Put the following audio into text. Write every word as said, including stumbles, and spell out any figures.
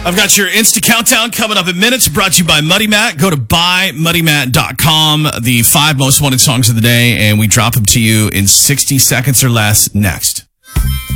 I've got your Insta Countdown coming up in minutes, brought to you by Muddy Matt. Go to buy muddy matt dot com, the five most wanted songs of the day, and we drop them to you in sixty seconds or less next.